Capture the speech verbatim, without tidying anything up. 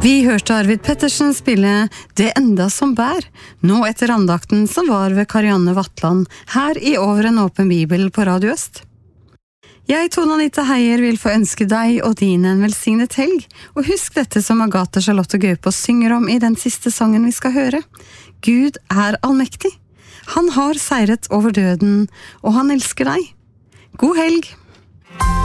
Vi hørte Arvid Pettersen spille Det enda som bær, nå etter andakten som var ved Karianne Vatland, her i Over en åpen bibel på Radio Øst. Jeg, Tone Anita Heier, vil få ønske deg og din en velsignet helg, og husk dette som Agathe Charlotte Gaupås synger om i den siste sangen vi skal høre. Gud er allmektig. Han har seiret over døden, og han elsker deg. God helg!